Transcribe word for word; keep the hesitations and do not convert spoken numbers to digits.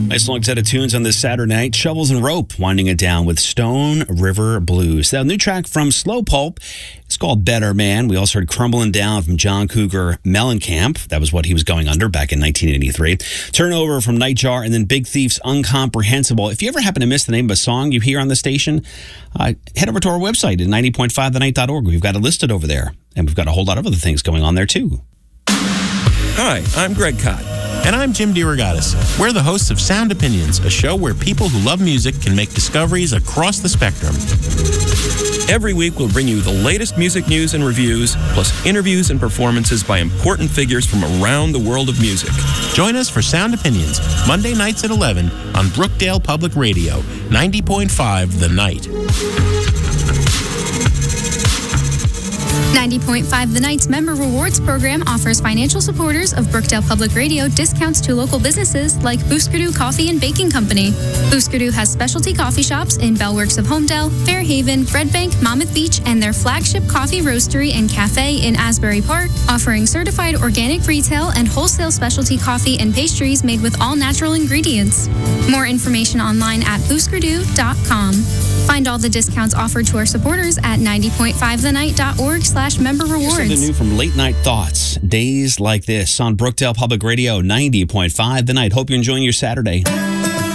Nice long set of tunes on this Saturday night. Shovels and Rope winding it down with Stone River Blues. That new track from Slow Pulp. It's called Better Man. We also heard Crumbling Down from John Cougar Mellencamp. That was what he was going under back in nineteen eighty-three. Turnover from Nightjar, and then Big Thief's Uncomprehensible. If you ever happen to miss the name of a song you hear on the station, uh, head over to our website at ninety point five the night dot org. We've got it listed over there. And we've got a whole lot of other things going on there, too. Hi, I'm Greg Cott. And I'm Jim DeRogatis. We're the hosts of Sound Opinions, a show where people who love music can make discoveries across the spectrum. Every week, we'll bring you the latest music news and reviews, plus interviews and performances by important figures from around the world of music. Join us for Sound Opinions, Monday nights at eleven on Brookdale Public Radio, ninety point five The Night. ninety point five The Night's Member Rewards Program offers financial supporters of Brookdale Public Radio discounts to local businesses like Booskadoo Coffee and Baking Company. Booskadoo has specialty coffee shops in Bellworks of Homedale, Fairhaven, Red Bank, Monmouth Beach, and their flagship coffee roastery and cafe in Asbury Park, offering certified organic retail and wholesale specialty coffee and pastries made with all natural ingredients. More information online at booskadoo dot com. Find all the discounts offered to our supporters at ninety point five the night dot org slash member rewards. Something new from Late Night Thoughts. Days like this on Brookdale Public Radio, ninety point five The Night. Hope you're enjoying your Saturday.